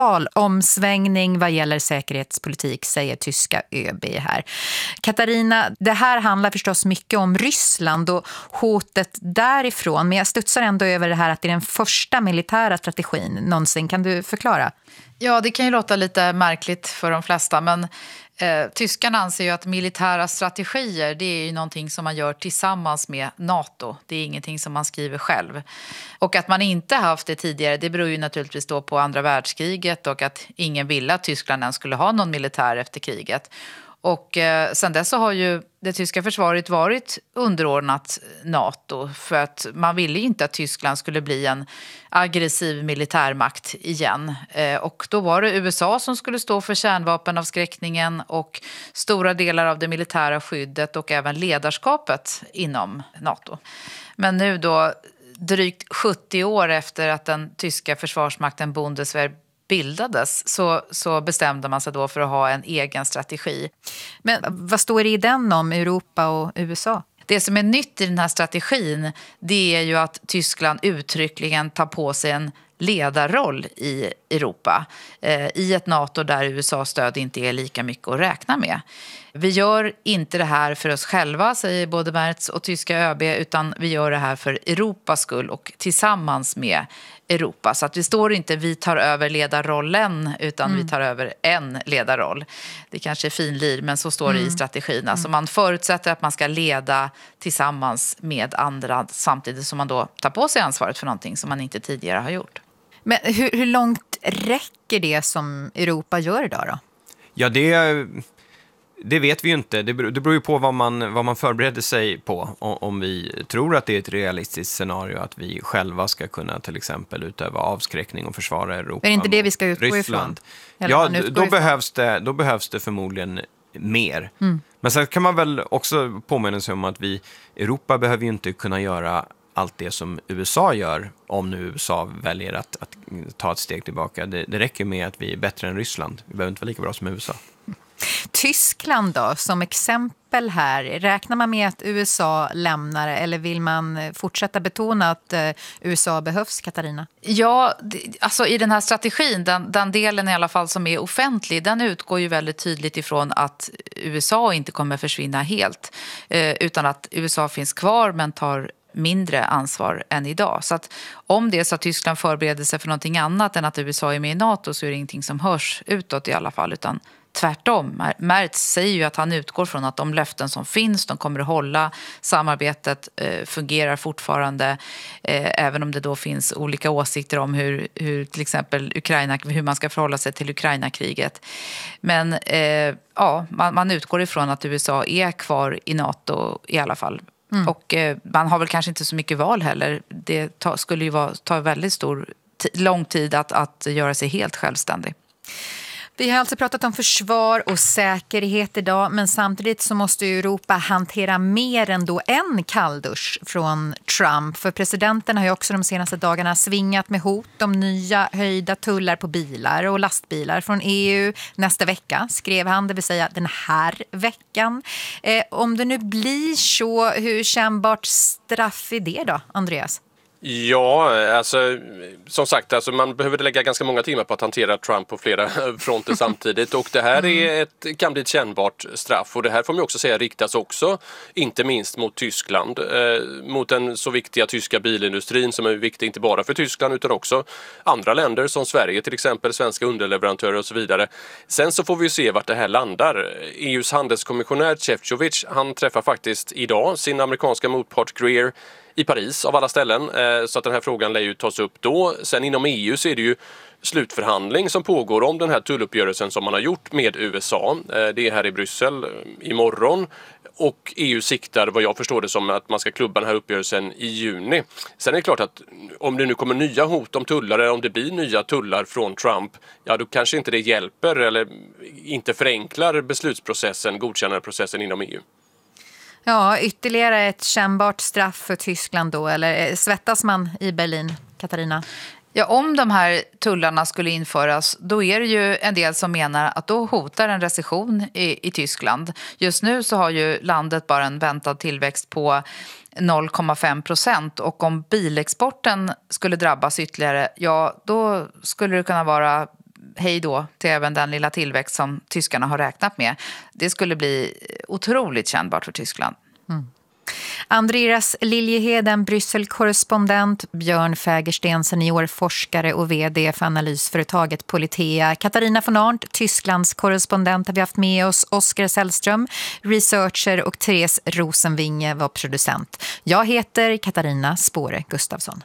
omsvängning vad gäller säkerhetspolitik, säger tyska ÖB här. Katarina, det här handlar förstås mycket om Ryssland och hotet därifrån, men jag studsar ändå över det här att det är den första militära strategin någonsin. Kan du förklara? Ja, det kan ju låta lite märkligt för de flesta, men tyskarna anser ju att militära strategier, det är ju någonting som man gör tillsammans med NATO. Det är ingenting som man skriver själv. Och att man inte haft det tidigare, det beror ju naturligtvis då på andra världskriget och att ingen ville att Tyskland ens skulle ha någon militär efter kriget. Och sen dess så har ju det tyska försvaret varit underordnat NATO för att man ville ju inte att Tyskland skulle bli en aggressiv militärmakt igen. Och då var det USA som skulle stå för kärnvapenavskräckningen och stora delar av det militära skyddet och även ledarskapet inom NATO. Men nu då, drygt 70 år efter att den tyska försvarsmakten Bundeswehr bildades så bestämde man sig då för att ha en egen strategi. Men vad står det i den om Europa och USA? Det som är nytt i den här strategin, det är ju att Tyskland uttryckligen tar på sig en ledarroll i Europa. I ett NATO där USAs stöd inte är lika mycket att räkna med. Vi gör inte det här för oss själva, säger både Merz och tyska ÖB, utan vi gör det här för Europas skull och tillsammans med Europa. Så att vi står inte vi tar över ledarrollen utan vi tar över en ledarroll. Det kanske är finlir, men så står det i strategin. Alltså man förutsätter att man ska leda tillsammans med andra samtidigt som man då tar på sig ansvaret för någonting som man inte tidigare har gjort. Men hur långt räcker det som Europa gör idag då? Ja, det vet vi ju inte. Det beror ju på vad man förbereder sig på. Om vi tror att det är ett realistiskt scenario att vi själva ska kunna till exempel utöva avskräckning och försvara Europa. Är det inte det vi ska utgå Ryssland ifrån? Ja, då behövs det förmodligen mer. Men sen kan man väl också påminna sig om att Europa behöver ju inte kunna göra allt det som USA gör om nu USA väljer att ta ett steg tillbaka. Det räcker med att vi är bättre än Ryssland. Vi behöver inte vara lika bra som USA. Tyskland då, som exempel här. Räknar man med att USA lämnar eller vill man fortsätta betona att USA behövs, Katarina? Ja, alltså i den här strategin, den delen i alla fall som är offentlig, den utgår ju väldigt tydligt ifrån att USA inte kommer försvinna helt, utan att USA finns kvar men tar mindre ansvar än idag. Så att om det är så att Tyskland förbereder sig för någonting annat än att USA är med i NATO så är det ingenting som hörs utåt i alla fall, utan tvärtom. Merz säger ju att han utgår från att de löften som finns, de kommer att hålla. Samarbetet fungerar fortfarande, även om det då finns olika åsikter om hur till exempel hur man ska förhålla sig till Ukraina-kriget. Men man utgår ifrån att USA är kvar i NATO i alla fall. Och man har väl kanske inte så mycket val heller. Det skulle ju ta väldigt lång tid att göra sig helt självständig. Vi har alltså pratat om försvar och säkerhet idag, men samtidigt så måste Europa hantera mer än då en kalldusch från Trump. För presidenten har ju också de senaste dagarna svingat med hot om nya höjda tullar på bilar och lastbilar från EU nästa vecka, skrev han, det vill säga den här veckan. Om det nu blir så, hur kännbart straff är det då, Andreas? Ja, alltså som sagt, alltså, man behöver lägga ganska många timmar på att hantera Trump på flera fronter samtidigt, och det här kan bli ett kännbart straff, och det här får man också säga riktas också inte minst mot Tyskland, mot den så viktiga tyska bilindustrin som är viktig inte bara för Tyskland utan också andra länder som Sverige till exempel, svenska underleverantörer och så vidare. Sen så får vi se vart det här landar. EUs handelskommissionär Šefčovič, han träffar faktiskt idag sin amerikanska motpart Greer i Paris av alla ställen, så att den här frågan lär ju tas upp då. Sen inom EU så är det ju slutförhandling som pågår om den här tulluppgörelsen som man har gjort med USA. Det är här i Bryssel imorgon, och EU siktar vad jag förstår det som att man ska klubba den här uppgörelsen i juni. Sen är det klart att om det nu kommer nya hot om tullar eller om det blir nya tullar från Trump, ja då kanske inte det hjälper eller inte förenklar beslutsprocessen, godkännandeprocessen inom EU. Ja, ytterligare ett kännbart straff för Tyskland då, eller svettas man i Berlin, Katarina? Ja, om de här tullarna skulle införas, då är det ju en del som menar att då hotar en recession i Tyskland. Just nu så har ju landet bara en väntad tillväxt på 0,5%, och om bilexporten skulle drabbas ytterligare, ja då skulle det kunna vara hej då till även den lilla tillväxt som tyskarna har räknat med. Det skulle bli otroligt kännbart för Tyskland. Andreas Liljeheden, Bryssel-korrespondent, Björn Fägersten, seniorforskare och vd för analysföretaget Politea, Katarina von Arndt, Tysklands korrespondent har vi haft med oss, Oskar Sällström, researcher och Therese Rosenvinge var producent. Jag heter Katarina Spåre Gustafsson.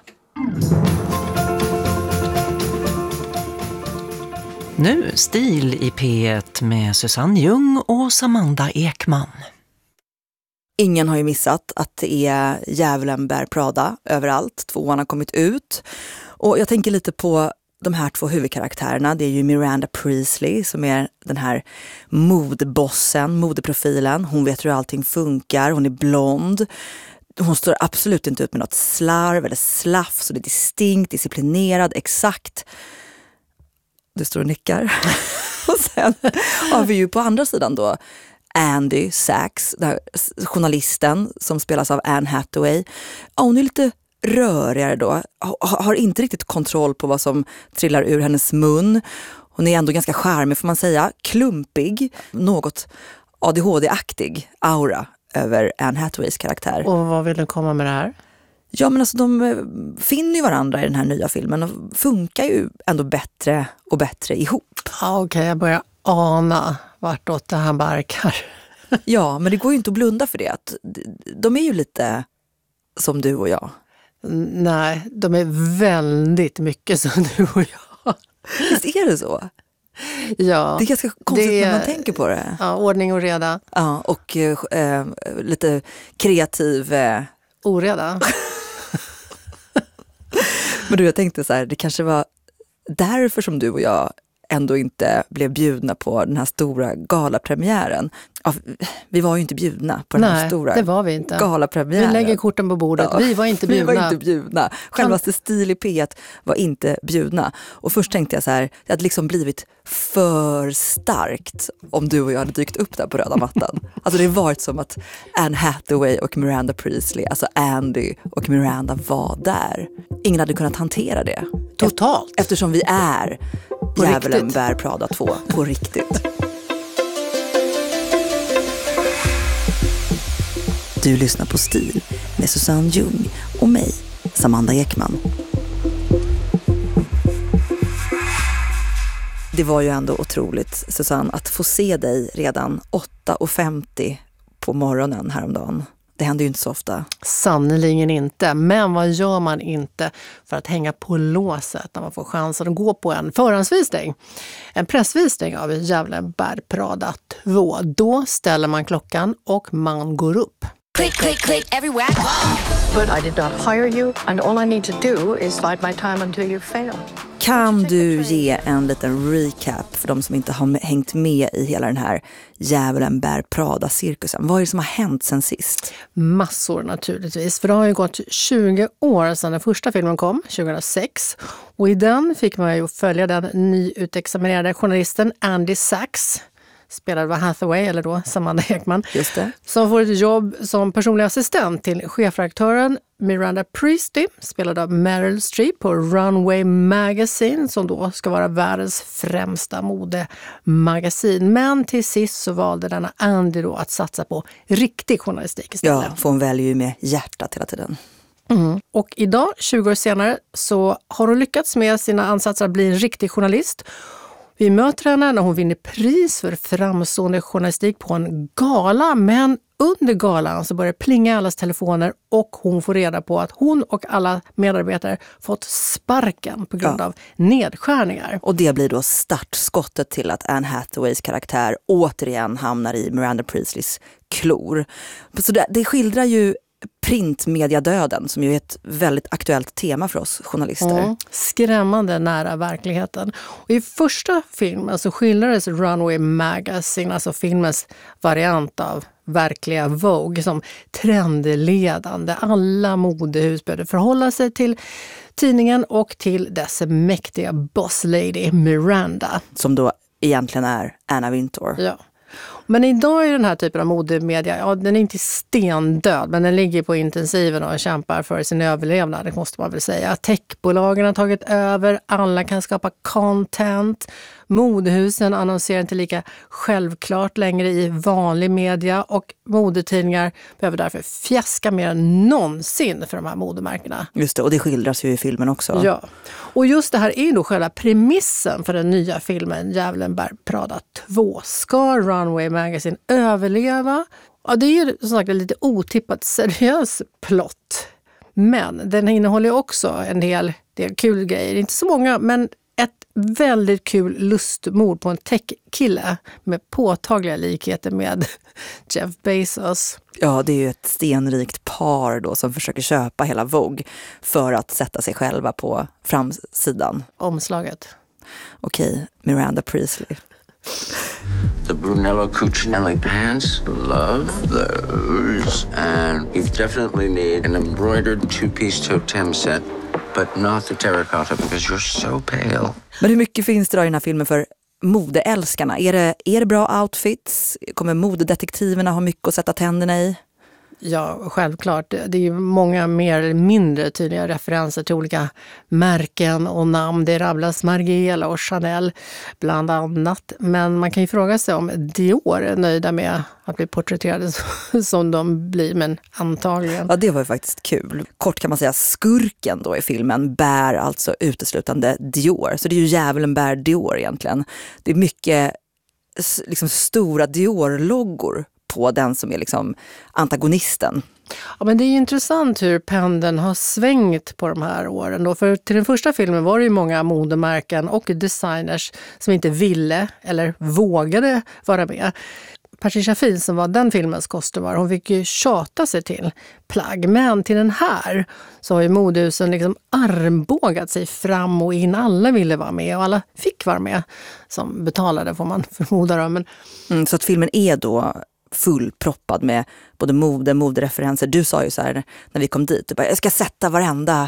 Nu Stil i P1 med Susanne Ljung och Samanda Ekman. Ingen har ju missat att det är Djävulen bär Prada överallt. 2:an har kommit ut. Och jag tänker lite på de här 2 huvudkaraktärerna. Det är ju Miranda Priestley som är den här modebossen, modeprofilen. Hon vet hur allting funkar. Hon är blond. Hon står absolut inte ut med något slarv eller slaff. Så det är distinkt, disciplinerad, exakt. Du står och nickar. Och sen har vi ju på andra sidan då Andy Sachs, journalisten som spelas av Anne Hathaway. Ja, hon är lite rörigare då. Har inte riktigt kontroll på vad som trillar ur hennes mun. Hon är ändå ganska charmig får man säga. Klumpig, något ADHD-aktig aura över Anne Hathaways karaktär. Och vad vill du komma med det här? Ja, men alltså de finner ju varandra i den här nya filmen och funkar ju ändå bättre och bättre ihop. Ja, okej, jag börjar ana vartåt det här barkar. Ja, men det går ju inte att blunda för det. Att de är ju lite som du och jag. Nej, de är väldigt mycket som du och jag. Visst är det så? Ja. Det är ganska konstigt när man tänker på det. Ja, ordning och reda. Ja, och lite kreativ... Oreda. Men du, jag tänkte så här, det kanske var därför som du och jag ändå inte blev bjudna på den här stora galapremiären. Ja, vi var ju inte bjudna på den här stora det var vi inte. Galapremiären. Vi lägger korten på bordet. Ja, vi var inte bjudna. Vi var inte bjudna. Självaste Stil i P1 var inte bjudna. Och först tänkte jag så här, det hade liksom blivit för starkt om du och jag hade dykt upp där på röda mattan. Alltså det har varit som att Anne Hathaway och Miranda Priestley, alltså Andy och Miranda var där. Ingen hade kunnat hantera det. Totalt. Eftersom vi är på Djävulen riktigt. bär Prada 2 på riktigt. Du lyssnar på Stil med Susanne Ljung och mig, Samanda Ekman. Det var ju ändå otroligt, Susanne, att få se dig redan 8:50 på morgonen häromdagen. Det händer ju inte så ofta. Sannoliken inte. Men vad gör man inte för att hänga på låset när man får chansen att gå på en förhandsvisning? En pressvisning av Djävulen bär Prada 2. Då ställer man klockan och man går upp. Click, click, click, everywhere. But I did not hire you, and all I need to do is bide my time until you fail. Kan du ge en liten recap för de som inte har hängt med i hela den här Djävulen bär Prada-cirkusen? Vad är det som har hänt sen sist? Massor naturligtvis, för det har ju gått 20 år sedan den första filmen kom, 2006. Och i den fick man ju följa den nyutexaminerade journalisten Andy Sachs, spelad av Hathaway, eller då Samanda Ekman, Just det. som får ett jobb som personlig assistent till chefredaktören Miranda Priestley, spelad av Meryl Streep på Runway Magazine, som då ska vara världens främsta modemagasin. Men till sist så valde denna Andy då att satsa på riktig journalistik istället. Ja, för hon väljer ju med hjärtat hela tiden. Mm. Och idag, 20 år senare, så har hon lyckats med sina ansatser att bli en riktig journalist. Vi möter henne när hon vinner pris för framstående journalistik på en gala, men under galan så börjar plinga allas telefoner och hon får reda på att hon och alla medarbetare fått sparken på grund av nedskärningar. Och det blir då startskottet till att Anne Hathaways karaktär återigen hamnar i Miranda Priestleys klor. Så det skildrar ju printmediadöden, som ju är ett väldigt aktuellt tema för oss journalister. Skrämmande nära verkligheten. Och i första filmen så skildrades Runway Magazine, alltså filmens variant av verkliga Vogue, som trendledande. Alla modehus började förhålla sig till tidningen och till dess mäktiga boss lady Miranda. Som då egentligen är Anna Wintour. Ja. Men idag är den här typen av modemedia, ja, den är inte stendöd, men den ligger på intensiven och kämpar för sin överlevnad, det måste man väl säga. Techbolagen har tagit över, alla kan skapa content. Modehusen annonserar inte lika självklart längre i vanlig media och modetidningar behöver därför fjäska mer än någonsin för de här modemärkena. Just det, och det skildras ju i filmen också. Ja, och just det här är då själva premissen för den nya filmen Djävulen bär Prada 2. Ska Runway Magazine överleva? Ja, det är ju som sagt en lite otippat seriös plott. Men den innehåller också en del kul grejer. Inte så många, men ett väldigt kul lustmord på en tech-kille med påtagliga likheter med Jeff Bezos. Ja, det är ju ett stenrikt par då som försöker köpa hela Vogue för att sätta sig själva på framsidan. Omslaget. Okej, Miranda Priestley. The Brunello Cucinelli pants, love those. And you definitely need an embroidered two-piece totem set, but not the terracotta because you're so pale. Men hur mycket finns det då i den här filmen för modeälskarna? Är det bra outfits? Kommer modedetektiverna ha mycket att sätta tänderna i? Ja, självklart. Det är ju många mer eller mindre tydliga referenser till olika märken och namn. Det rabblas Margiela och Chanel bland annat. Men man kan ju fråga sig om Dior är nöjda med att bli porträtterade som de blir, men antagligen. Ja, det var ju faktiskt kul. Kort kan man säga, skurken då i filmen bär alltså uteslutande Dior. Så det är ju Djävulen bär Dior egentligen. Det är mycket liksom stora Dior-loggor på den som är liksom antagonisten. Ja, men det är ju intressant hur pendeln har svängt på de här åren då. För till den första filmen var det ju många modemärken och designers som inte ville eller vågade vara med. Patricia Field som var den filmens kostymör, hon fick ju tjata sig till plagg. Men till den här så har ju modehusen liksom armbågat sig fram och in. Alla ville vara med och alla fick vara med som betalade, får man förmoda. Men... så att filmen är då fullproppad med både modereferenser. Du sa ju så här när vi kom dit, du bara, jag ska sätta varenda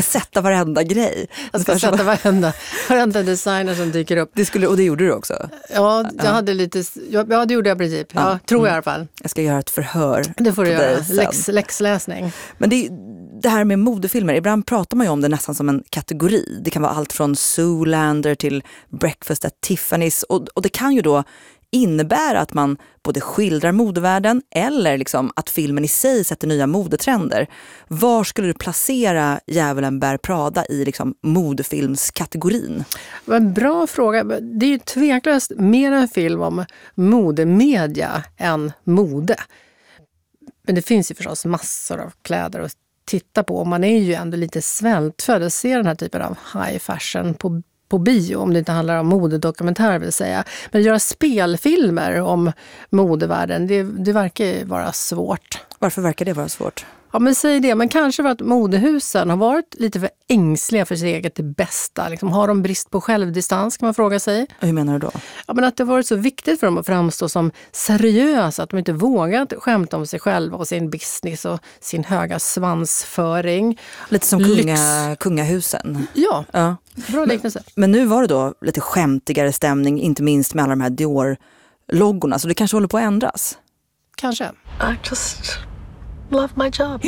grej. Jag ska sätta varenda designer som dyker upp. Och det gjorde du också? Ja, jag hade lite, ja, det gjorde jag i princip. Ja, tror jag i alla fall. Jag ska göra ett förhör. Det får du göra, läxläsning. Men det här med modefilmer, ibland pratar man ju om det nästan som en kategori. Det kan vara allt från Zoolander till Breakfast at Tiffany's och det kan ju då innebär att man både skildrar modevärlden eller liksom att filmen i sig sätter nya modetrender. Var skulle du placera Djävulen bär Prada i liksom modefilmskategorin? En bra fråga. Det är ju tveklöst mer en film om modemedia än mode. Men det finns ju förstås massor av kläder att titta på. Man är ju ändå lite svältfödd att se den här typen av high fashion på bio, om det inte handlar om modedokumentär vill säga. Men göra spelfilmer om modevärlden, det verkar vara svårt. Varför verkar det vara svårt? Ja, men säg det. Men kanske för att modehusen har varit lite för ängsliga för sitt eget bästa. Liksom, har de brist på självdistans, kan man fråga sig. Hur menar du då? Ja, men att det har varit så viktigt för dem att framstå som seriösa. Att de inte vågat skämta om sig själva och sin business och sin höga svansföring. Lite som kungahusen. Ja. Bra liknelse. Men nu var det då lite skämtigare stämning, inte minst med alla de här Dior-loggorna. Så det kanske håller på att ändras. Kanske. I just love my job.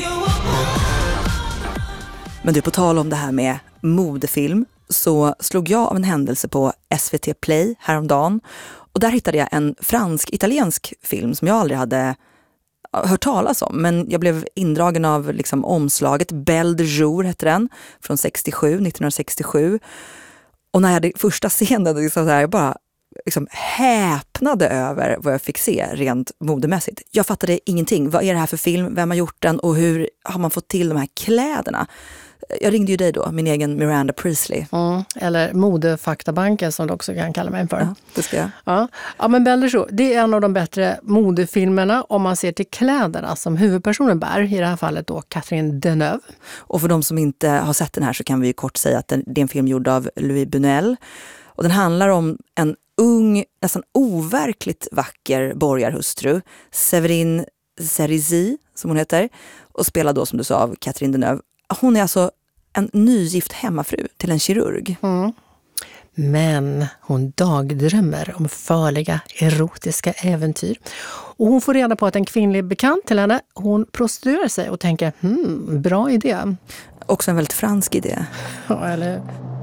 Men du, på tal om det här med modefilm så slog jag av en händelse på SVT Play häromdagen. Och där hittade jag en fransk-italiensk film som jag aldrig hade hört talas om. Men jag blev indragen av liksom omslaget. Belle de Jour hette den, från 1967. Och när jag hade första scenen så här, jag bara liksom häpnade över vad jag fick se rent modemässigt. Jag fattade ingenting. Vad är det här för film? Vem har gjort den? Och hur har man fått till de här kläderna? Jag ringde ju dig då, min egen Miranda Priestley. Eller modefaktabanken som du också kan kalla mig för. Ja, det ska jag. Ja, men Belle de Jour, det är en av de bättre modefilmerna om man ser till kläderna som huvudpersonen bär. I det här fallet då Catherine Deneuve. Och för de som inte har sett den här så kan vi ju kort säga att det är en film gjord av Louis Buñuel. Och den handlar om en ung, nästan overkligt vacker borgarhustru, Séverine Cerisy som hon heter, och spelar då som du sa av Catherine Deneuve. Hon är alltså en nygift hemmafru till en kirurg. Men hon dagdrömmer om farliga erotiska äventyr. Och hon får reda på att en kvinnlig bekant till henne, hon prostituerar sig och tänker, bra idé. Också en väldigt fransk idé. Ja, eller...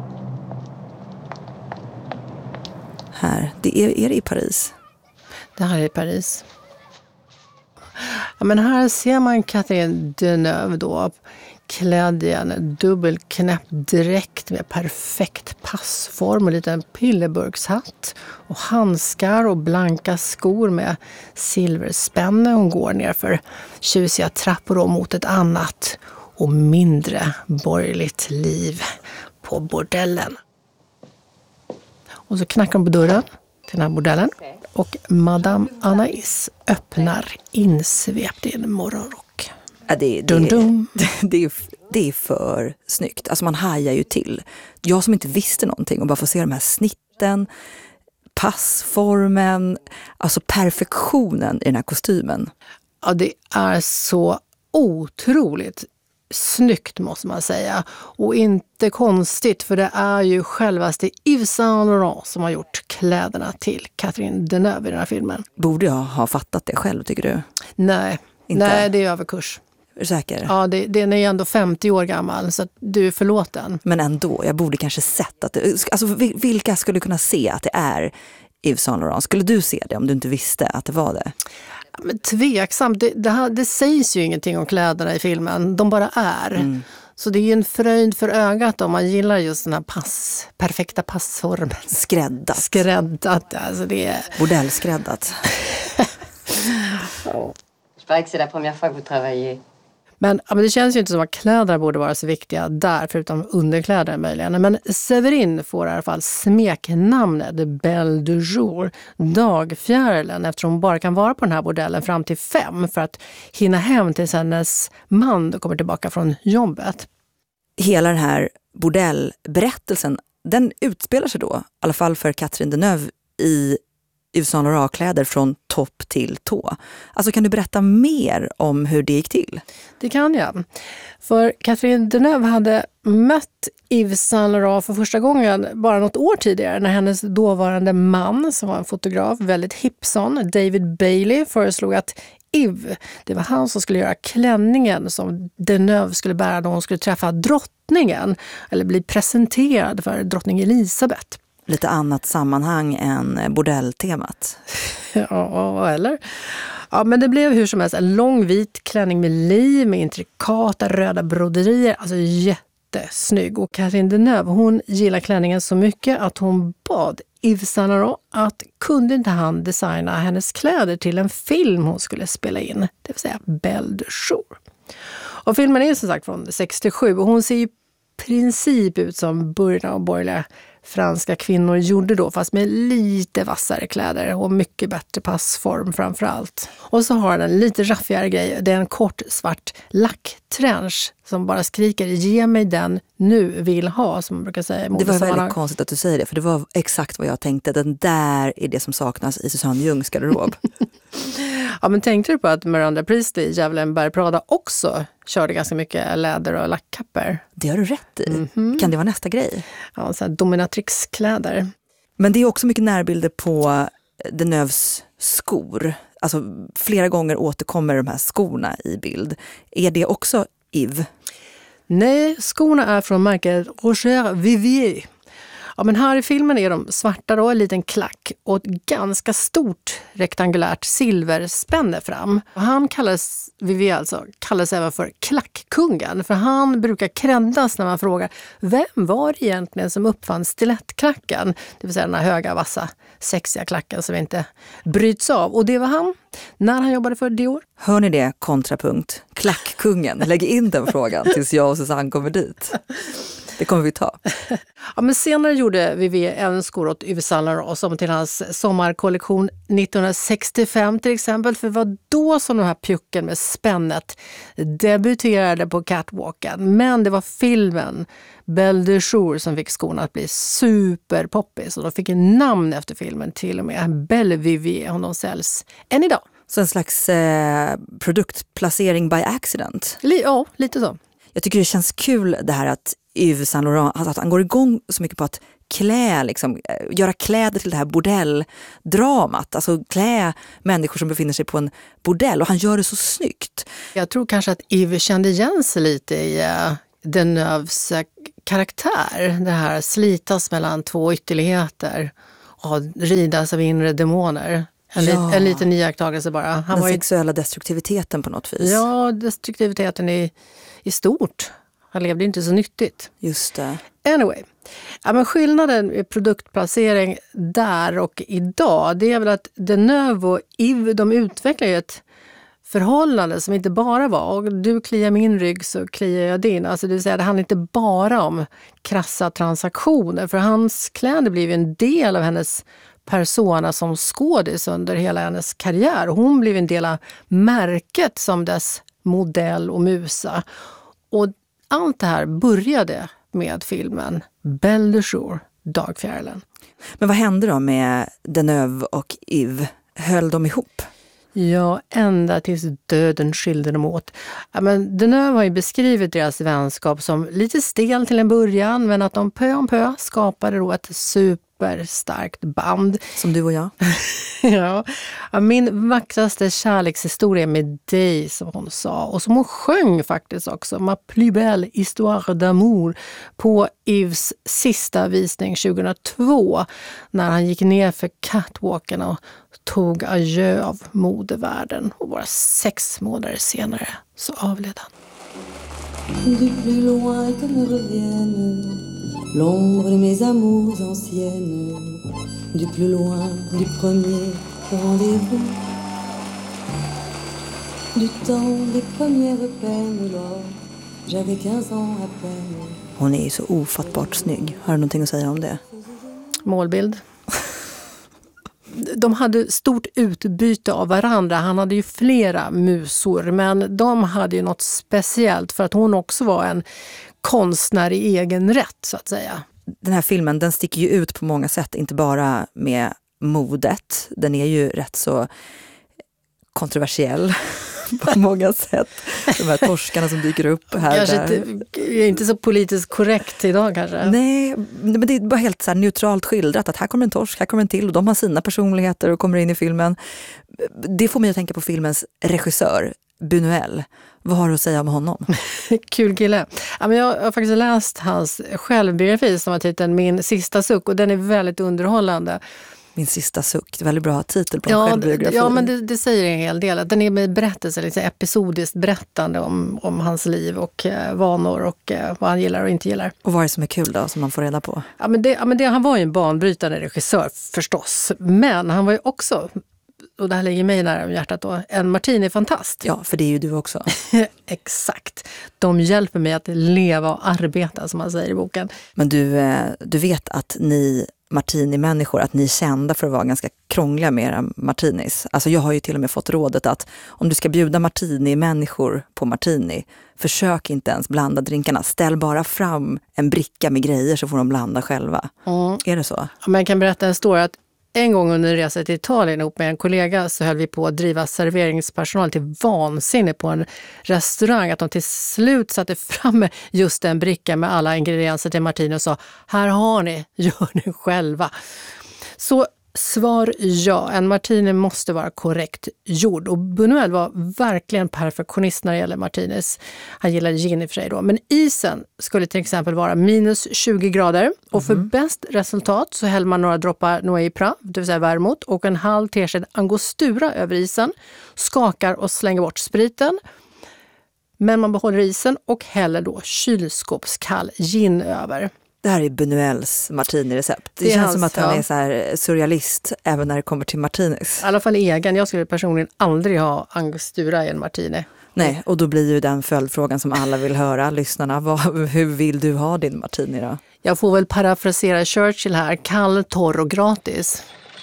Här, är det i Paris? Det här är i Paris. Ja, men här ser man Catherine Deneuve då, klädd i en dubbelknäppt dräkt med perfekt passform och liten pillerburkshatt och handskar och blanka skor med silverspänne. Hon går ner för tjusiga trappor mot ett annat och mindre borgerligt liv på bordellen. Och så knackar de på dörren till den här bordellen och Madame Anais öppnar insvept i en morgonrock. Ja, det är för snyggt. Alltså man hajar ju till. Jag som inte visste någonting och bara får se de här snitten, passformen, alltså perfektionen i den här kostymen. Ja, det är så otroligt snyggt måste man säga. Och inte konstigt, för det är ju självaste Yves Saint Laurent som har gjort kläderna till Catherine Deneuve i den här filmen. Borde jag ha fattat det själv, tycker du? Nej, nej, det är överkurs. Är du säker? Ja, den är ju ändå 50 år gammal så att du är förlåten. Men ändå, jag borde kanske sett att alltså vilka skulle kunna se att det är Yves Saint Laurent? Skulle du se det om du inte visste att det var det? Ja, men tveksamt, det sägs ju ingenting om kläderna i filmen, de bara är. Så det är ju en fröjd för ögat om man gillar just den här perfekta passformen. Skräddat, alltså det är... Bordellskräddat. Je parie que c'est la première fois que vous travaillez. Men det känns ju inte som att kläder borde vara så viktiga där, förutom underkläder möjligen. Men Severin får i alla fall smeknamnet Belle du jour, dagfjärilen, eftersom hon bara kan vara på den här bordellen fram till 5 för att hinna hem tills hennes man kommer tillbaka från jobbet. Hela den här bordellberättelsen, den utspelar sig då, i alla fall för Catherine Deneuve, i Yves Saint Laurent-kläder från topp till tå. Alltså kan du berätta mer om hur det gick till? Det kan jag. För Catherine Deneuve hade mött Yves Saint Laurent för första gången bara något år tidigare när hennes dåvarande man, som var en fotograf, väldigt hipson, David Bailey, föreslog att Yves, det var han som skulle göra klänningen som Deneuve skulle bära när hon skulle träffa drottningen eller bli presenterad för drottning Elisabeth. Lite annat sammanhang än bordelltemat. Ja, eller? Ja, men det blev hur som helst en lång vit klänning med liv, med intrikata röda broderier. Alltså jättesnygg. Och Catherine Deneuve, hon gillar klänningen så mycket att hon bad Yves Saint Laurent att kunde inte han designa hennes kläder till en film hon skulle spela in. Det vill säga Belle du jour. Och filmen är som sagt från 67 och hon ser ju princip ut som början av borgerliga franska kvinnor gjorde då, fast med lite vassare kläder och mycket bättre passform framförallt. Och så har den en lite raffigare grej. Det är en kort svart lacktrench som bara skriker ge mig den nu vill ha, som man brukar säga. Det var väldigt konstigt att du säger det, för det var exakt vad jag tänkte. Den där är det som saknas i Susanne Ljungs garderob. Ja, men tänkte du på att Miranda Priestley i Djävulen bär Prada också körde ganska mycket läder och lackkapper? Det har du rätt i. Kan det vara nästa grej? Ja, så här dominatrix-kläder. Men det är också mycket närbilder på Deneuves skor. Alltså flera gånger återkommer de här skorna i bild. Är det också Yves? Nej, skorna är från märket Roger Vivier. Ja, men här i filmen är de svarta då, en liten klack och ett ganska stort rektangulärt silverspänne fram. Och han kallas, Vivier alltså, kallas även för klackkungen, för han brukar kreddas när man frågar vem var det egentligen som uppfann stilettklacken? Det vill säga den här höga, vassa, sexiga klacken som inte bryts av. Och det var han när han jobbade för Dior. Hör ni det, kontrapunkt? Klackkungen, lägg in den frågan tills jag och Susanne kommer dit. Det kommer vi ta. Ja, men senare gjorde Vivier även skor åt Yves Saint Laurent som till hans sommarkollektion 1965 till exempel. För det var då som den här pjucken med spännet debuterade på catwalken. Men det var filmen Belle du jour som fick skorna att bli superpoppis. Och de fick en namn efter filmen till och med. Belle Vivier, och de säljs än idag. Så en slags produktplacering by accident? Ja, lite så. Jag tycker det känns kul det här att Yves Saint Laurent, att han går igång så mycket på att göra kläder till det här bordelldramat. Alltså klä människor som befinner sig på en bordell. Och han gör det så snyggt. Jag tror kanske att Yves kände igen sig lite i Deneuves karaktär. Det här slitas mellan två ytterligheter och ridas av inre demoner. En liten iakttagelse bara. Den sexuella destruktiviteten på något vis. Ja, destruktiviteten i stort. Han levde inte så nyttigt. Just det. Anyway. Ja, men skillnaden i produktplacering där och idag, det är väl att Deneuve och Yves, de utvecklar ju ett förhållande som inte bara var du kliar min rygg så kliar jag din. Alltså det vill säga, det handlar inte bara om krassa transaktioner. För hans kläder blev en del av hennes persona som skådis under hela hennes karriär. Hon blev en del av märket som dess modell och musa. Och allt det här började med filmen Belle de Jour, Dagfjärilen. Men vad hände då med Deneuve och Yves? Höll de ihop? Ja, ända tills döden skilde dem åt. Ja, men Deneuve har ju beskrivit deras vänskap som lite stel till en början, men att de pö om pö skapade då ett superstarkt band. Som du och jag. Ja, min vackraste kärlekshistoria med dig, som hon sa. Och som hon sjöng faktiskt också, Ma plus belle histoire d'amour, på Yves sista visning 2002. När han gick ner för catwalken och tog adjö av modevärlden. Och bara 6 månader senare så avled han. Du plus loin que me revienne l'ombre de mes amours anciennes. Du plus loin du premier rendez-vous. Du temps des premières peines lors j'avais 15 ans à peine. Hon är ju så ofattbart snygg. Har du någonting att säga om det? Målbild. De hade stort utbyte av varandra. Han hade ju flera musor, men de hade ju något speciellt för att hon också var en konstnär i egen rätt, så att säga. Den här filmen, den sticker ju ut på många sätt, inte bara med modet. Den är ju rätt så kontroversiell på många sätt. De här torskarna som dyker upp här kanske där. Inte så politiskt korrekt idag kanske. Nej, men det är bara helt så här neutralt skildrat att här kommer en torsk, här kommer en till och de har sina personligheter och kommer in i filmen. Det får mig att tänka på filmens regissör, Buñuel. Vad har du att säga om honom? Kul kille. Ja, men jag har faktiskt läst hans självbiografi som har titeln Min sista suck, och den är väldigt underhållande. Min sista suck, det är väldigt bra titel på en självbiografi. Ja, men det säger en hel del. Den är med berättelse, liksom episodiskt berättande om hans liv och vanor och vad han gillar och inte gillar. Och vad är det som är kul då, som man får reda på? Ja, men han var ju en banbrytande regissör förstås. Men han var ju också, och det här ligger mig nära om hjärtat då, en martini-fantast. Ja, för det är ju du också. Exakt. De hjälper mig att leva och arbeta, som man säger i boken. Men du vet att ni martini-människor, att ni är kända för att vara ganska krångliga med era martinis. Alltså jag har ju till och med fått rådet att om du ska bjuda martini-människor på martini, försök inte ens blanda drinkarna. Ställ bara fram en bricka med grejer så får de blanda själva. Är det så? Ja, men jag kan berätta en story att en gång under en resa till Italien ihop med en kollega så höll vi på att driva serveringspersonal till vansinne på en restaurang. Att de till slut satte fram just en bricka med alla ingredienser till martini och sa, här har ni, gör ni själva. Så svar ja, en martini måste vara korrekt gjord. Och Buñuel var verkligen perfektionist när det gäller martinis. Han gillade gin i och för sig då. Men isen skulle till exempel vara minus 20 grader. Och för bäst resultat så häller man några droppar Noé Prat, det vill säga vermouth, och en halv tesked angostura över isen. Skakar och slänger bort spriten. Men man behåller isen och häller då kylskåpskall gin över. Det här är Buñuels martini-recept. Det känns som att han är så här surrealist även när det kommer till martinis. I alla fall egen. Jag skulle personligen aldrig ha angostura i en martini. Nej, och då blir ju den följdfrågan som alla vill höra, lyssnarna. Hur vill du ha din martini då? Jag får väl parafrasera Churchill här. Kall, torr och gratis.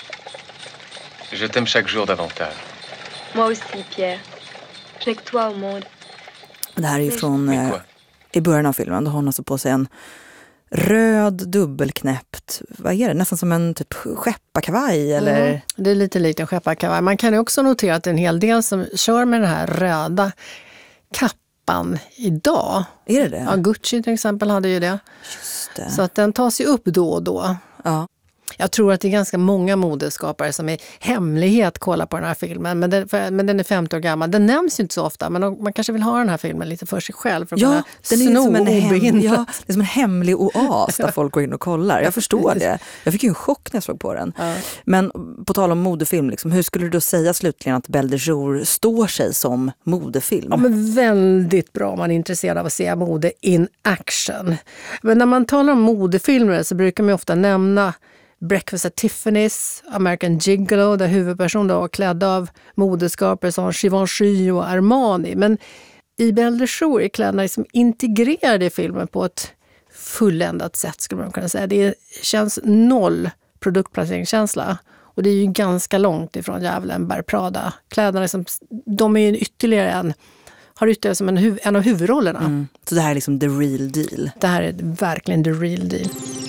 Je t'aime chaque jour davantage. Moi aussi, Pierre. J'ai que toi au monde. Det här är ju från i början av filmen. Då har hon alltså på sig en röd, dubbelknäppt, vad är det? Nästan som en typ skepparkavaj eller? Det är lite likt en skepparkavaj. Man kan ju också notera att det är en hel del som kör med den här röda kappan hettan idag. Är det? Ja, Gucci till exempel hade ju det. Just det. Så att den tas ju upp då och då. Ja. Jag tror att det är ganska många modeskapare som i hemlighet kollar på den här filmen. Men den är 50 år gammal. Den nämns ju inte så ofta, men man kanske vill ha den här filmen lite för sig själv. För att kunna sno obehindrat. Det är som en hemlig oas där folk går in och kollar. Jag förstår det. Jag fick ju en chock när jag såg på den. Ja. Men på tal om modefilm, liksom, hur skulle du då säga slutligen att Belle de Jour står sig som modefilm? Ja, men väldigt bra om man är intresserad av att se mode in action. Men när man talar om modefilmer så brukar man ofta nämna Breakfast at Tiffany's, American Gigolo, där huvudpersonen då var klädd av modeskapare som Givenchy och Armani. Men i Belle de Jour är kläderna liksom integrerade i filmen på ett fulländat sätt, skulle man kunna säga. Det känns noll produktplaceringskänsla. Och det är ju ganska långt ifrån Djävulen bär Prada. Kläderna liksom, de är ju har ytterligare som en av huvudrollerna. Så det här är liksom the real deal? Det här är verkligen the real deal.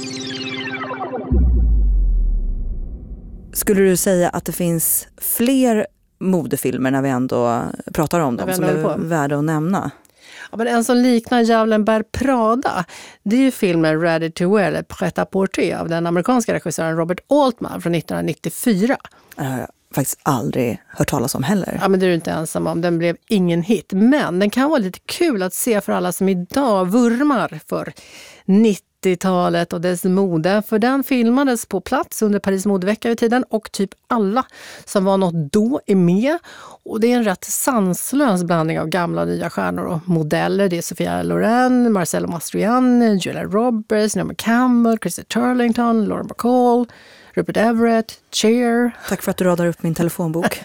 Skulle du säga att det finns fler modefilmer när vi ändå pratar om dem som är värda att nämna? Ja, men en som liknar Djävulen bär Prada, det är ju filmen Ready to Wear, eller Prêt-à-porter av den amerikanska regissören Robert Altman från 1994. Det har jag faktiskt aldrig hört talas om heller. Ja, men det är du inte ensam om. Den blev ingen hit. Men den kan vara lite kul att se för alla som idag vurmar för 90-talet och dess mode. För den filmades på plats under Paris modevecka i tiden och typ alla som var något då är med. Och det är en rätt sanslös blandning av gamla och nya stjärnor och modeller. Det är Sofia Loren, Marcello Mastroianni, Julia Roberts, Naomi Campbell, Christy Turlington, Lauren Bacall, Rupert Everett, Cher. Tack för att du radar upp min telefonbok.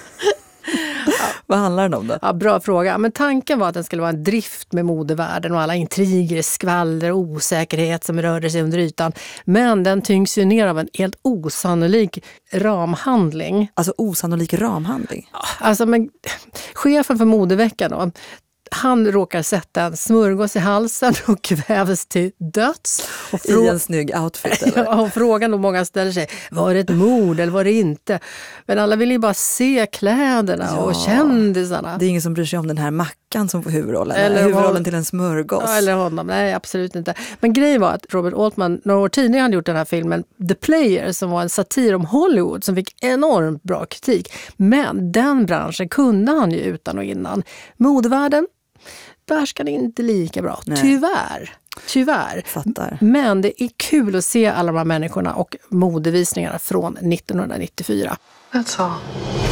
Vad handlar den om då? Ja, bra fråga. Men tanken var att den skulle vara en drift med modevärlden och alla intriger, skvaller och osäkerhet som rörde sig under ytan. Men den tyngs ju ner av en helt osannolik ramhandling. Alltså osannolik ramhandling? Alltså, men chefen för modeveckan då, han råkar sätta en smörgås i halsen och kvävs till döds. I en snygg outfit, eller? Ja, och frågan då många ställer sig, var det ett mord eller var det inte? Men alla vill ju bara se kläderna och kändisarna. Det är ingen som bryr sig om den här mackan som får huvudrollen. Eller huvudrollen till en smörgås. Ja, eller honom. Nej, absolut inte. Men grejen var att Robert Altman några år tidigare hade gjort den här filmen The Player, som var en satir om Hollywood som fick enormt bra kritik. Men den branschen kunde han ju utan och innan. Modevärlden behärskar det inte lika bra. Nej. Tyvärr. Fattar. Men det är kul att se alla de här människorna och modevisningarna från 1994. That's all.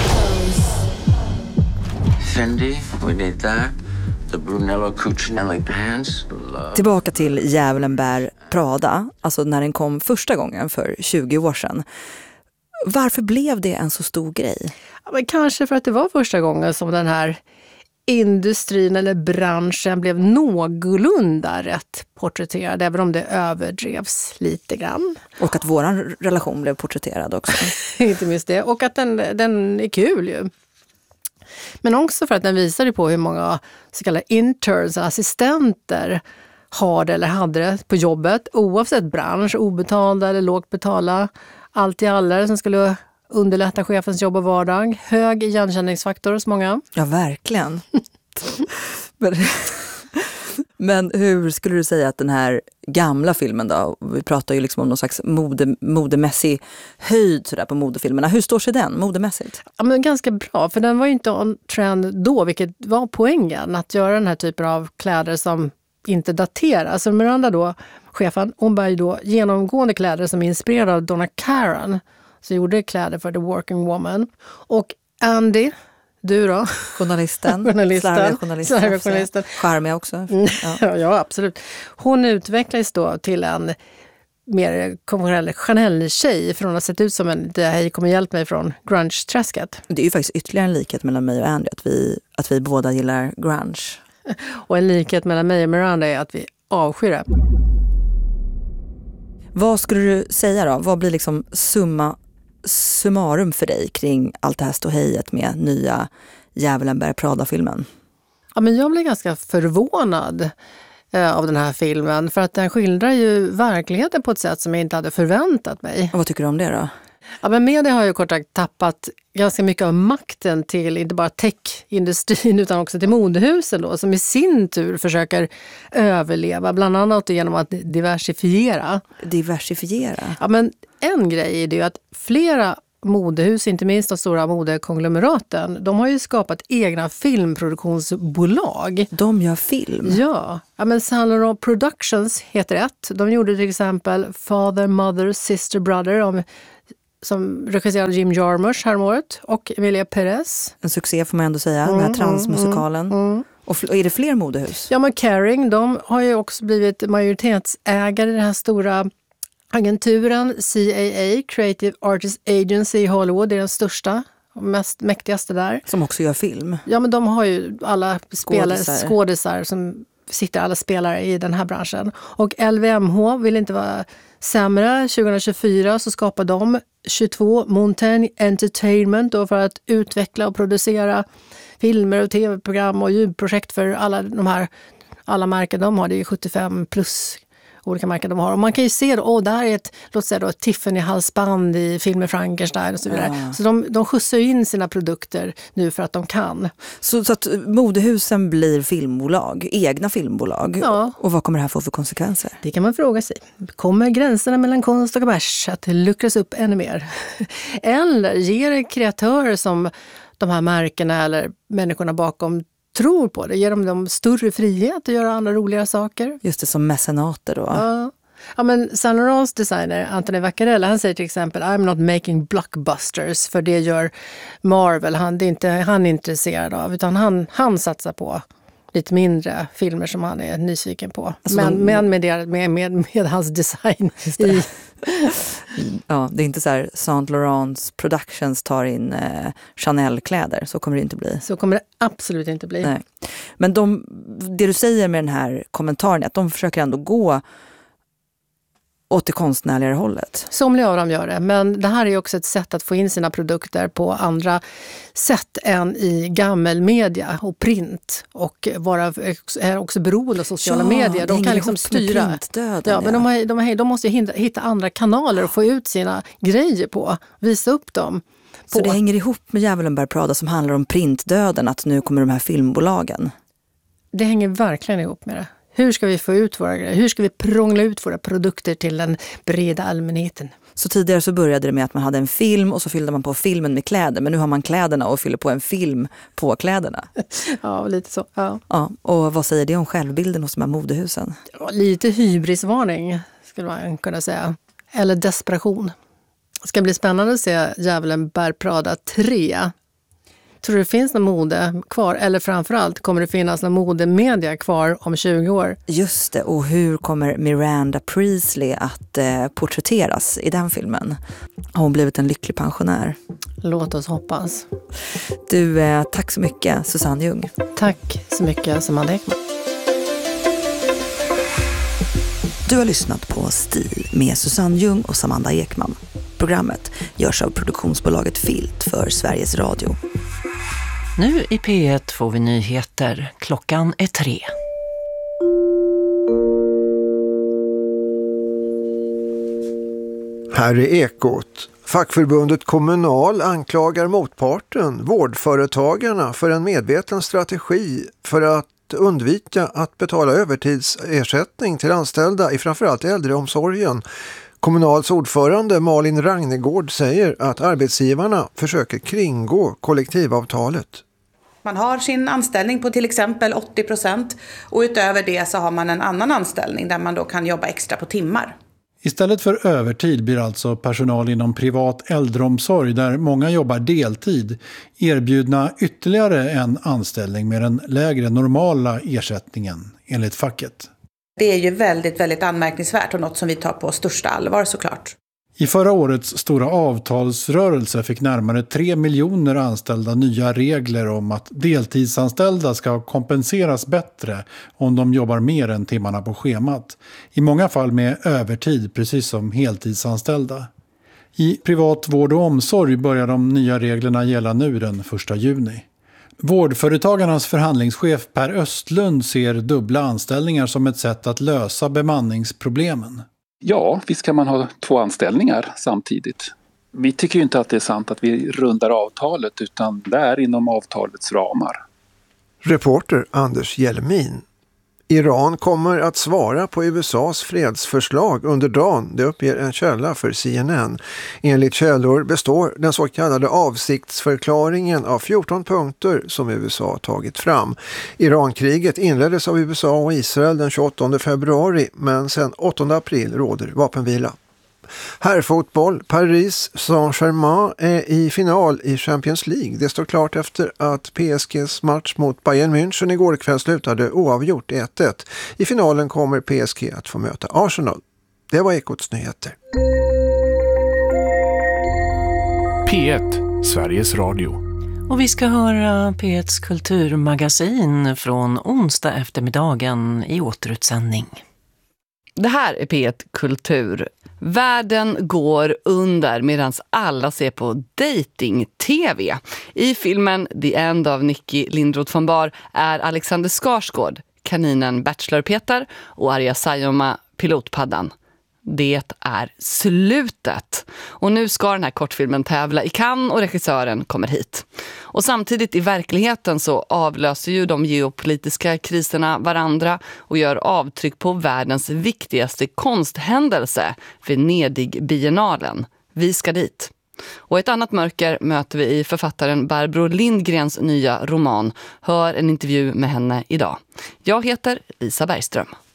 Fendi, we need that. The Brunello Cucinelli pants. Tillbaka till Djävulen bär Prada, alltså när den kom första gången för 20 år sedan. Varför blev det en så stor grej? Ja, men kanske för att det var första gången som den här industrin eller branschen blev någorlunda rätt porträtterad, även om det överdrevs lite grann. Och att våran relation blev porträtterad också. Inte minst det. Och att den är kul ju. Men också för att den visar på hur många så kallade interns, assistenter, har det eller hade det på jobbet, oavsett bransch, obetalda eller lågt betala, allt i alla som skulle underlätta chefens jobb och vardag. Hög igenkänningsfaktor hos många. Ja, verkligen. Men hur skulle du säga att den här gamla filmen då, vi pratar ju liksom om någon slags modemässig höjd sådär på modefilmerna. Hur står sig den modemässigt? Ja, men ganska bra, för den var ju inte on trend då, vilket var poängen, att göra den här typen av kläder som inte dateras. Alltså Miranda då, chefen, hon bär ju då genomgående kläder som är inspirerade av Donna Karan, så gjorde kläder för The Working Woman. Och Andy, du då? Journalisten. Slarviga journalisten. Charmiga också. Ja, absolut. Hon utvecklades då till en mer konventionell Chanel-tjej från att ha sett ut som en hej kommer hjälp mig från grunge-träsket. Det är ju faktiskt ytterligare en likhet mellan mig och Andy, att vi båda gillar grunge. Och en likhet mellan mig och Miranda är att vi avskyr det. Vad skulle du säga då? Vad blir liksom summarum för dig kring allt det här ståhejet med nya Djävulen bär Prada-filmen? Ja, men jag blev ganska förvånad av den här filmen, för att den skildrar ju verkligheten på ett sätt som jag inte hade förväntat mig. Och vad tycker du om det då? Ja, men media har ju kort sagt tappat ganska mycket av makten till inte bara techindustrin utan också till modehusen då, som i sin tur försöker överleva, bland annat genom att diversifiera. Diversifiera? Ja, men en grej är det ju att flera modehus, inte minst de stora modekonglomeraten, de har ju skapat egna filmproduktionsbolag. De gör film? Ja, men Saint Laurent Productions heter ett. De gjorde till exempel Father, Mother, Sister, Brother som regisserade Jim Jarmusch häromåret och Emilia Perez. En succé får man ändå säga, den här transmusikalen. Och är det fler modehus? Ja, men Kering, de har ju också blivit majoritetsägare i den här stora agenturen CAA, Creative Artists Agency i Hollywood. Det är den största och mest mäktigaste där. Som också gör film? Ja, men de har ju alla skådisar som sitter alla spelare i den här branschen. Och LVMH vill inte vara sämre. 2024 så skapar de 22 Mountain Entertainment då för att utveckla och producera filmer och tv-program och ljudprojekt för alla märken de har. Det är 75 plus olika märken de har. Och man kan ju se då, det här är låt säga då, ett Tiffany-halsband i filmer Frankenstein och så vidare. Så de skjutsar in sina produkter nu för att de kan. Så att modehusen blir filmbolag, egna filmbolag. Ja. Och vad kommer det här få för konsekvenser? Det kan man fråga sig. Kommer gränserna mellan konst och kommers att luckras upp ännu mer? Eller ger det kreatörer som de här märkena eller människorna bakom tror på det? Ger dem större frihet att göra andra roliga saker? Just det, som mecenater då. Ja, men Saint Laurents designer Anthony Vaccarella, han säger till exempel I'm not making blockbusters, för det gör Marvel. Han är intresserad av, utan han satsar på lite mindre filmer som han är nyfiken på. Alltså men med hans design i. Ja, det är inte så här Saint Laurents Productions tar in Chanel-kläder. Så kommer det inte bli. Så kommer det absolut inte bli. Nej. Men det du säger med den här kommentaren är att de försöker ändå gå åt det konstnärligare hållet. Somliga av dem gör det, men det här är också ett sätt att få in sina produkter på andra sätt än i gammelmedia och print, och är också beroende av sociala medier. De kan liksom styra. Ja, men de måste hitta andra kanaler och få ut sina grejer på, visa upp dem. Så det hänger ihop med Djävulen bär Prada som handlar om printdöden, att nu kommer de här filmbolagen? Det hänger verkligen ihop med det. Hur ska vi få ut våra grejer? Hur ska vi prångla ut våra produkter till den breda allmänheten? Så tidigare så började det med att man hade en film och så fyllde man på filmen med kläder. Men nu har man kläderna och fyller på en film på kläderna. Ja, lite så. Ja. Ja, och vad säger det om självbilden hos de här modehusen? Ja, lite hybrisvarning skulle man kunna säga. Eller desperation. Det ska bli spännande att se Djävulen bär Prada 3. Tror du det finns någon mode kvar? Eller framförallt, kommer det finnas någon modemedia kvar om 20 år? Just det, och hur kommer Miranda Priestley att porträtteras i den filmen? Har hon blivit en lycklig pensionär? Låt oss hoppas. Du, tack så mycket, Susanne Ljung. Tack så mycket, Samantha Ekman. Du har lyssnat på Stil med Susanne Ljung och Samantha Ekman. Programmet görs av produktionsbolaget Filt för Sveriges Radio. Nu i P1 får vi nyheter. Klockan är 3. Här är Ekot. Fackförbundet Kommunal anklagar motparten, vårdföretagarna, för en medveten strategi för att undvika att betala övertidsersättning till anställda i framförallt äldreomsorgen. Kommunals ordförande Malin Ragnegård säger att arbetsgivarna försöker kringgå kollektivavtalet. Man har sin anställning på till exempel 80% och utöver det så har man en annan anställning där man då kan jobba extra på timmar. Istället för övertid blir alltså personal inom privat äldreomsorg, där många jobbar deltid, erbjudna ytterligare en anställning med den lägre normala ersättningen enligt facket. Det är ju väldigt, väldigt anmärkningsvärt och något som vi tar på största allvar såklart. I förra årets stora avtalsrörelse fick närmare 3 miljoner anställda nya regler om att deltidsanställda ska kompenseras bättre om de jobbar mer än timmarna på schemat. I många fall med övertid, precis som heltidsanställda. I privat vård och omsorg börjar de nya reglerna gälla nu den 1 juni. Vårdföretagarnas förhandlingschef Per Östlund ser dubbla anställningar som ett sätt att lösa bemanningsproblemen. Ja, visst kan man ha 2 anställningar samtidigt. Vi tycker ju inte att det är sant att vi rundar avtalet, utan det är inom avtalets ramar. Reporter Anders Jelmin. Iran kommer att svara på USAs fredsförslag under dagen, det uppger en källa för CNN. Enligt källor består den så kallade avsiktsförklaringen av 14 punkter som USA tagit fram. Irankriget inleddes av USA och Israel den 28 februari, men sedan 8 april råder vapenvila. Herrfotboll, Paris Saint-Germain är i final i Champions League. Det står klart efter att PSGs match mot Bayern München igår kväll slutade oavgjort 1-1. I finalen kommer PSG att få möta Arsenal. Det var Ekots nyheter. P1, Sveriges Radio. Och vi ska höra P1s kulturmagasin från onsdag eftermiddagen i återutsändning. Det här är P1 Kultur. Världen går under medan alla ser på dating-tv. I filmen The End av Nicky Lindroth von Bar är Alexander Skarsgård, kaninen Bachelor Peter och Arja Saijonmaa pilotpaddan. Det är slutet. Och nu ska den här kortfilmen tävla i Cannes och regissören kommer hit. Och samtidigt i verkligheten så avlöser ju de geopolitiska kriserna varandra och gör avtryck på världens viktigaste konsthändelse, Venedig-biennalen. Vi ska dit. Och ett annat mörker möter vi i författaren Barbro Lindgrens nya roman. Hör en intervju med henne idag. Jag heter Lisa Bergström.